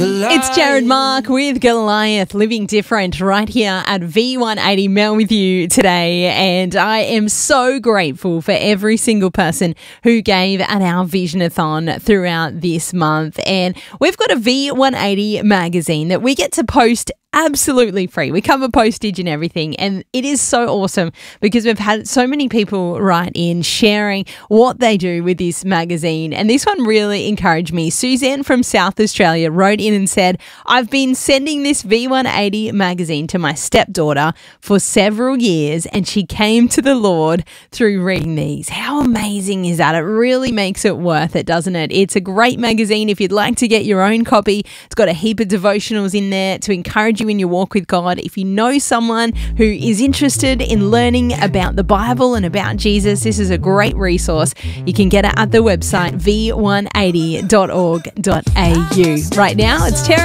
It's Jared Mark with Goliath, Living Different, right here at V180 Mel with you today. And I am so grateful for every single person who gave at our Vision-a-thon throughout this month. And we've got a V180 magazine that we get to post absolutely free. We cover postage and everything, and it is so awesome because we've had so many people write in sharing what they do with this magazine, and this one really encouraged me. Suzanne from South Australia wrote in and said, I've been sending this V180 magazine to my stepdaughter for several years, and she came to the Lord through reading these. How amazing is that? It really makes it worth it, doesn't it? It's a great magazine if you'd like to get your own copy. It's got a heap of devotionals in there to encourage you in your walk with God. If you know someone who is interested in learning about the Bible and about Jesus, this is a great resource. You can get it at the website v180.org.au. Right now, it's Terry